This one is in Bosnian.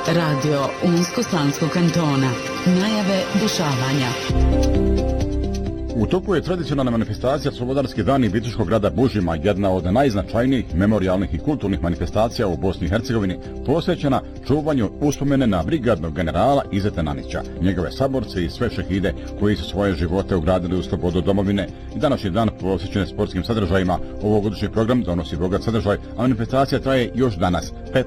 Radio Unsko-Sanskog kantona. Najave dešavanja. U toku je tradicionalna manifestacija Slobodarski dani Viteškog grada Bužima, jedna od najznačajnijih memorijalnih i kulturnih manifestacija u Bosni i Hercegovini, posvećena čuvanju uspomene na brigadnog generala Izeta Nanića, njegove saborce i sve šehide koji su svoje živote ugradili u slobodu domovine. I današnji dan posvećen sportskim sadržajima. Ovogodišnji program donosi bogat sadržaj, a manifestacija traje još danas,